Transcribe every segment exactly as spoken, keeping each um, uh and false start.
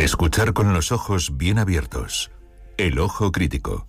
Escuchar con los ojos bien abiertos. El ojo crítico.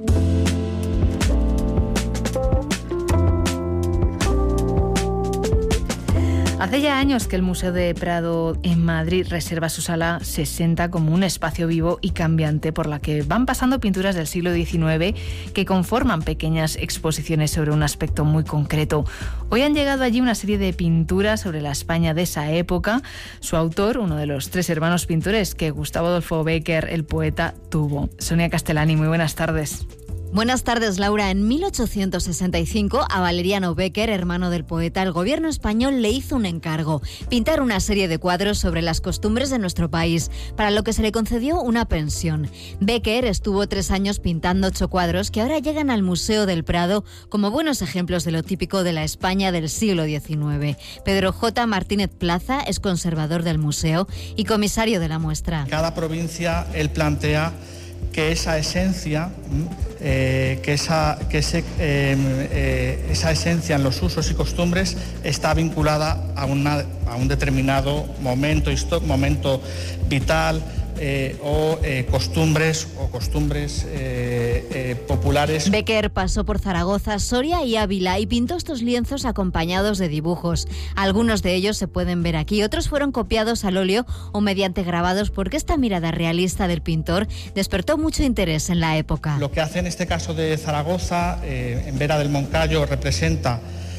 Hace ya años que el Museo de Prado en Madrid reserva su sala sesenta como un espacio vivo y cambiante por la que van pasando pinturas del siglo diecinueve que conforman pequeñas exposiciones sobre un aspecto muy concreto. Hoy han llegado allí una serie de pinturas sobre la España de esa época. Su autor, uno de los tres hermanos pintores que Gustavo Adolfo Bécquer, el poeta, tuvo. Sonia Castellani, muy buenas tardes. Buenas tardes, Laura. En mil ochocientos sesenta y cinco, a Valeriano Bécquer, hermano del poeta, el gobierno español le hizo un encargo: pintar una serie de cuadros sobre las costumbres de nuestro país, para lo que se le concedió una pensión. Bécquer estuvo tres años pintando ocho cuadros que ahora llegan al Museo del Prado como buenos ejemplos de lo típico de la España del siglo diecinueve. Pedro J. Martínez Plaza es conservador del museo y comisario de la muestra. Cada provincia él plantea que esa esencia, eh, que, esa, que ese, eh, eh, esa esencia en los usos y costumbres está vinculada a, una, a un determinado momento, momento vital eh, o eh, costumbres o costumbres eh, eh, populares. Bécquer pasó por Zaragoza, Soria y Ávila y pintó estos lienzos acompañados de dibujos. Algunos de ellos se pueden ver aquí, otros fueron copiados al óleo o mediante grabados, porque esta mirada realista del pintor despertó mucho interés en la época. Lo que hace en este caso de Zaragoza, eh, en Vera del Moncayo, representa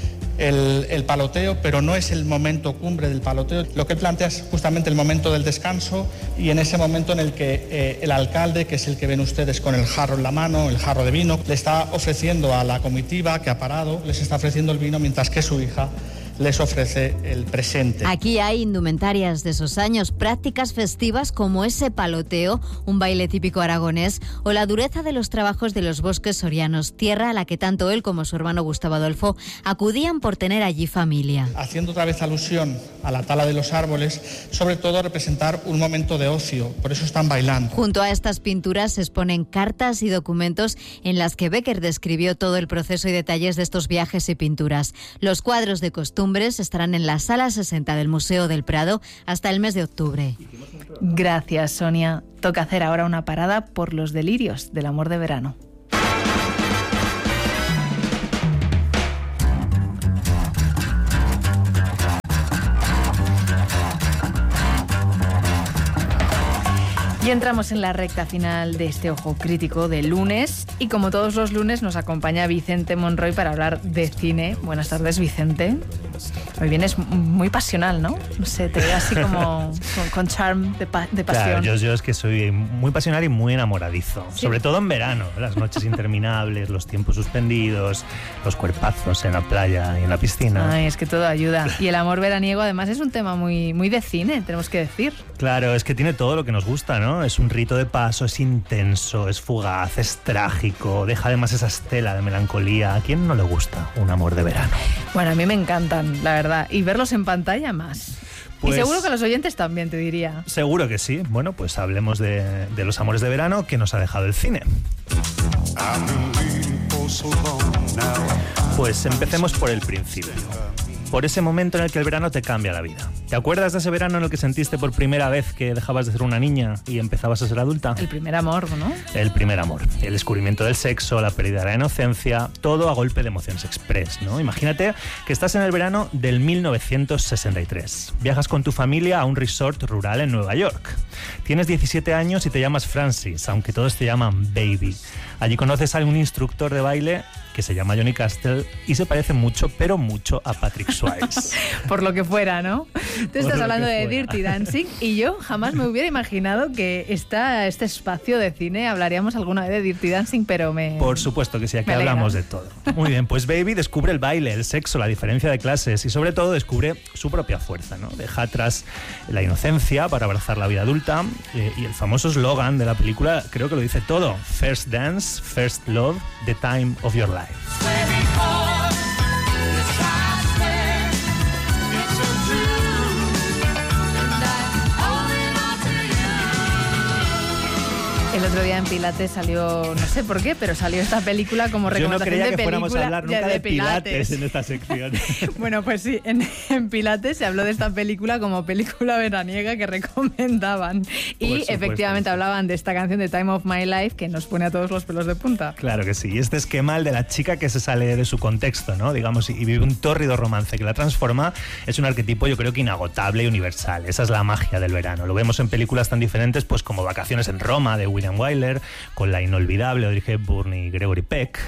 El, el paloteo, pero no es el momento cumbre del paloteo. Lo que plantea es justamente el momento del descanso, y en ese momento en el que eh, el alcalde, que es el que ven ustedes con el jarro en la mano, el jarro de vino, le está ofreciendo a la comitiva que ha parado, les está ofreciendo el vino, mientras que su hija les ofrece el presente. Aquí hay indumentarias de esos años, prácticas festivas como ese paloteo, un baile típico aragonés, o la dureza de los trabajos de los bosques sorianos, tierra a la que tanto él como su hermano Gustavo Adolfo acudían por tener allí familia. Haciendo otra vez alusión a la tala de los árboles, sobre todo a representar un momento de ocio, por eso están bailando. Junto a estas pinturas se exponen cartas y documentos en las que Bécquer describió todo el proceso y detalles de estos viajes y pinturas. Los cuadros de costumbre estarán en la sala sesenta del Museo del Prado hasta el mes de octubre. Gracias, Sonia. Toca hacer ahora una parada por los delirios del amor de verano. Y entramos en la recta final de este Ojo Crítico de lunes, y como todos los lunes nos acompaña Vicente Monroy para hablar de cine. Buenas tardes, Vicente. Hoy vienes muy pasional, ¿no? No sé, te veo así como con, con charm de, pa- de pasión. Claro, yo, yo es que soy muy pasional y muy enamoradizo. ¿Sí? Sobre todo en verano, las noches interminables, los tiempos suspendidos, los cuerpazos en la playa y en la piscina. Ay, es que todo ayuda. Y el amor veraniego además es un tema muy, muy de cine, tenemos que decir. Claro, es que tiene todo lo que nos gusta, ¿no? Es un rito de paso, es intenso, es fugaz, es trágico, deja además esa estela de melancolía. ¿A quién no le gusta un amor de verano? Bueno, a mí me encantan, la verdad, y verlos en pantalla más. Pues, y seguro que a los oyentes también, te diría. Seguro que sí. Bueno, pues hablemos de, de los amores de verano que nos ha dejado el cine. Pues empecemos por el principio. Por ese momento en el que el verano te cambia la vida. ¿Te acuerdas de ese verano en el que sentiste por primera vez que dejabas de ser una niña y empezabas a ser adulta? El primer amor, ¿no? El primer amor. El descubrimiento del sexo, la pérdida de la inocencia, todo a golpe de emociones express, ¿no? Imagínate que estás en el verano del mil novecientos sesenta y tres. Viajas con tu familia a un resort rural en Nueva York. Tienes diecisiete años y te llamas Francis, aunque todos te llaman Baby. Allí conoces a un instructor de baile que se llama Johnny Castle y se parece mucho, pero mucho a Patrick Swayze. Por lo que fuera, ¿no? Tú estás hablando de fuera. Dirty Dancing y yo jamás me hubiera imaginado que esta, este espacio de cine hablaríamos alguna vez de Dirty Dancing, pero me... Por supuesto que sí, aquí hablamos de todo. Muy bien, pues Baby descubre el baile, el sexo, la diferencia de clases y sobre todo descubre su propia fuerza, ¿no? Deja atrás la inocencia para abrazar la vida adulta eh, y el famoso eslogan de la película creo que lo dice todo. First dance, first love, the time of your life. El otro día en Pilates salió, no sé por qué, pero salió esta película como recomendación Yo no creía de que película fuéramos a hablar nunca de, de, de Pilates. Pilates en esta sección. Bueno, pues sí, en, en Pilates se habló de esta película como película veraniega que recomendaban. Y supuesto, efectivamente sí. hablaban de esta canción de Time of My Life que nos pone a todos los pelos de punta. Claro que sí. Y este esquema, el de la chica que se sale de su contexto, ¿no? Digamos, y vive un tórrido romance que la transforma, es un arquetipo yo creo que inagotable y universal. Esa es la magia del verano. Lo vemos en películas tan diferentes pues como Vacaciones en Roma de William Wyler, con la inolvidable Audrey Hepburn y Gregory Peck.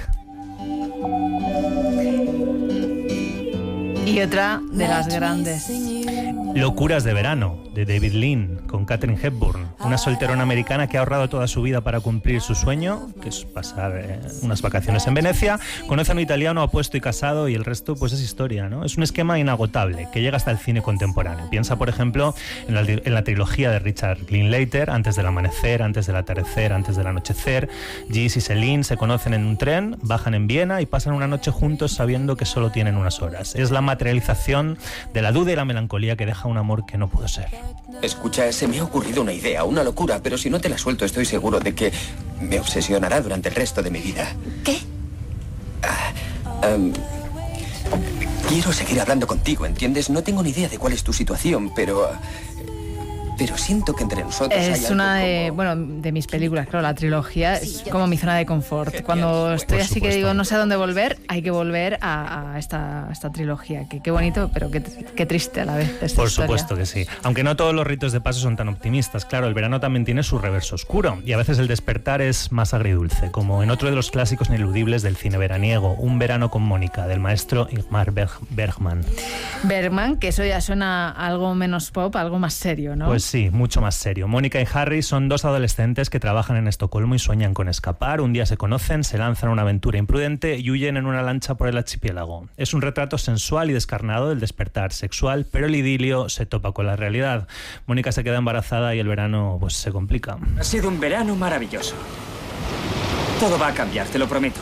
Y otra de las grandes. Locuras de verano, de David Lean, con Katharine Hepburn, una solterona americana que ha ahorrado toda su vida para cumplir su sueño, que es pasar eh, unas vacaciones en Venecia. Conoce a un italiano apuesto y casado y el resto pues es historia, ¿no? Es un esquema inagotable que llega hasta el cine contemporáneo. Piensa, por ejemplo, en la, en la trilogía de Richard Linklater, Antes del amanecer, Antes del atardecer, Antes del anochecer. Gis y Celine se conocen en un tren, bajan en Viena y pasan una noche juntos sabiendo que solo tienen unas horas. Es la materialización de la duda y la melancolía que deja un amor que no pudo ser. Escucha, se me ha ocurrido una idea, una locura, pero si no te la suelto estoy seguro de que me obsesionará durante el resto de mi vida. ¿Qué? Ah, um, quiero seguir hablando contigo, ¿entiendes? No tengo ni idea de cuál es tu situación, pero... Pero siento que entre nosotros hay Es algo una de, como... bueno, de mis películas, claro, la trilogía es como mi zona de confort. Genial. Cuando estoy Por así que supuesto. digo, no sé a dónde volver, hay que volver a, a esta, a esta trilogía. Que qué bonito, pero qué, qué triste a la vez esta Por historia. supuesto que sí. Aunque no todos los ritos de paso son tan optimistas. Claro, el verano también tiene su reverso oscuro y a veces el despertar es más agridulce, como en otro de los clásicos ineludibles del cine veraniego, Un verano con Mónica, del maestro Ingmar Berg- Bergman. Bergman, que eso ya suena algo menos pop, algo más serio, ¿no? Pues sí, mucho más serio. Mónica y Harry son dos adolescentes que trabajan en Estocolmo y sueñan con escapar. Un día se conocen, se lanzan a una aventura imprudente y huyen en una lancha por el archipiélago. Es un retrato sensual y descarnado del despertar sexual, pero el idilio se topa con la realidad. Mónica se queda embarazada y el verano pues se complica. Ha sido un verano maravilloso. Todo va a cambiar, te lo prometo.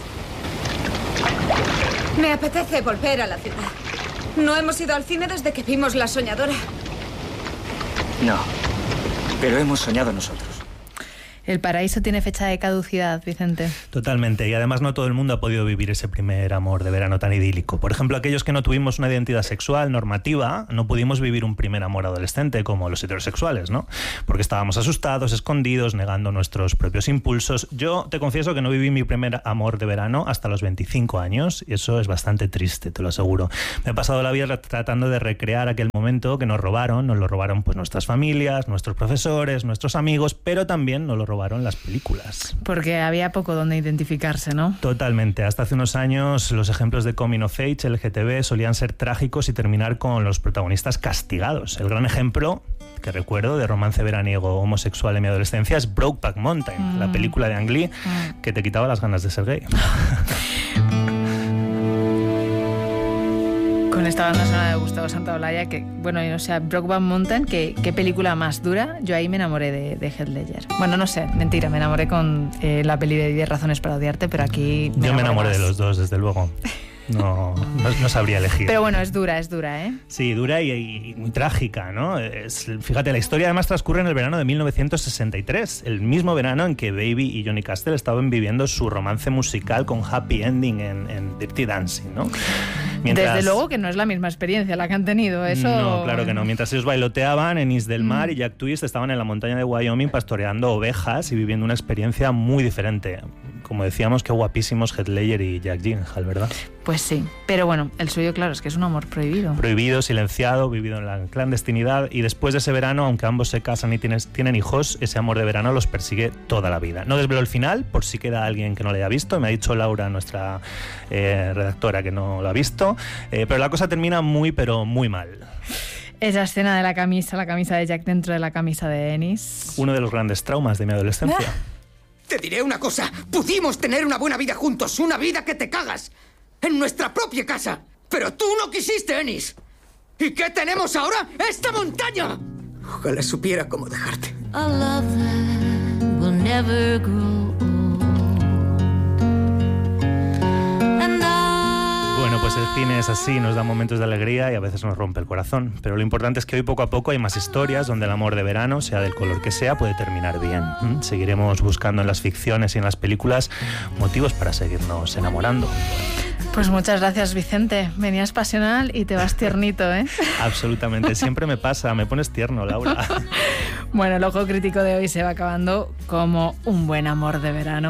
Me apetece volver a la ciudad. No hemos ido al cine desde que vimos La Soñadora. No, pero hemos soñado nosotros. El paraíso tiene fecha de caducidad, Vicente. Totalmente, y además no todo el mundo ha podido vivir ese primer amor de verano tan idílico. Por ejemplo, aquellos que no tuvimos una identidad sexual normativa, no pudimos vivir un primer amor adolescente como los heterosexuales, ¿no? Porque estábamos asustados, escondidos, negando nuestros propios impulsos. Yo te confieso que no viví mi primer amor de verano hasta los veinticinco años, y eso es bastante triste, te lo aseguro. Me he pasado la vida tratando de recrear aquel momento que nos robaron, nos lo robaron pues nuestras familias, nuestros profesores, nuestros amigos, pero también nos lo robaron las películas. Porque había poco donde identificarse, ¿no? Totalmente. Hasta hace unos años los ejemplos de Coming of Age, L G T B, solían ser trágicos y terminar con los protagonistas castigados. El gran ejemplo que recuerdo de romance veraniego homosexual en mi adolescencia es Brokeback Mountain, mm. la película de Ang Lee mm. que te quitaba las ganas de ser gay. Con esta banda sonora de Gustavo Santaolalla, que, bueno, o sea, Brokeback Mountain, que, qué película más dura. Yo ahí me enamoré de, de Heath Ledger. Bueno, no sé, mentira, me enamoré con eh, la peli de diez razones para odiarte, pero aquí me Yo me enamoré más. de los dos, desde luego. No, no, no sabría elegir. Pero bueno, es dura, es dura, ¿eh? Sí, dura y, y muy trágica, ¿no? Es, fíjate, la historia además transcurre en el verano de mil novecientos sesenta y tres, el mismo verano en que Baby y Johnny Castle estaban viviendo su romance musical con happy ending en, en Dirty Dancing, ¿no? Mientras... Desde luego que no es la misma experiencia la que han tenido, eso... No, claro que no. Mientras ellos bailoteaban en East del Mar mm. y Jack Twist estaban en la montaña de Wyoming pastoreando ovejas y viviendo una experiencia muy diferente. Como decíamos, qué guapísimos Heath Ledger y Jack Gyllenhaal, ¿verdad? Pues sí, pero bueno, el suyo, claro, es que es un amor prohibido. Prohibido, silenciado, vivido en la clandestinidad, y después de ese verano, aunque ambos se casan y tienes, tienen hijos, ese amor de verano los persigue toda la vida. No desvelo el final, por si queda alguien que no lo haya visto. Me ha dicho Laura, nuestra eh, redactora, que no lo ha visto, eh, pero la cosa termina muy, pero muy mal. Esa escena de la camisa, la camisa de Jack dentro de la camisa de Ennis. Uno de los grandes traumas de mi adolescencia. Ah. Te diré una cosa, pudimos tener una buena vida juntos, una vida que te cagas, en nuestra propia casa. Pero tú no quisiste, Ennis. ¿Y qué tenemos ahora? ¡Esta montaña! Ojalá supiera cómo dejarte. A love that will never grow old. And I... Bueno, pues el cine es así, nos da momentos de alegría y a veces nos rompe el corazón. Pero lo importante es que hoy poco a poco hay más historias donde el amor de verano, sea del color que sea, puede terminar bien. ¿Mm? Seguiremos buscando en las ficciones y en las películas motivos para seguirnos enamorando. Pues muchas gracias, Vicente. Venías pasional y te vas tiernito, ¿eh? Absolutamente, siempre me pasa, me pones tierno, Laura. Bueno, el ojo crítico de hoy se va acabando como un buen amor de verano.